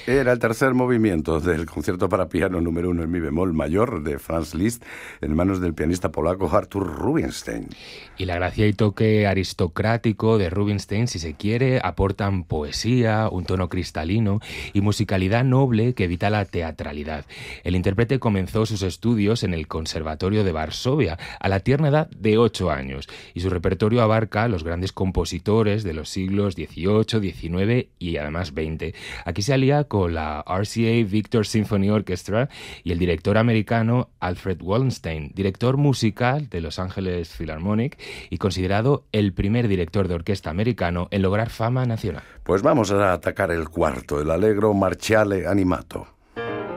Era el tercer movimiento del concierto para piano número 1 en mi bemol mayor de Franz Liszt, en manos del pianista polaco Artur Rubinstein. Y la gracia y toque aristocrático de Rubinstein, si se quiere, aportan poesía, un tono cristalino y musicalidad noble que evita la teatralidad. El intérprete comenzó sus estudios en el Conservatorio de Varsovia a la tierna edad de 8 años y su repertorio abarca los grandes compositores de los siglos XVIII, XIX y además XX. Aquí se alía con la RCA Victor Symphony Orchestra y el director americano Alfred Wallenstein, director musical de Los Angeles Philharmonic y considerado el primer director de orquesta americano en lograr fama nacional. Pues vamos a atacar el cuarto, el Allegro Marciale Animato.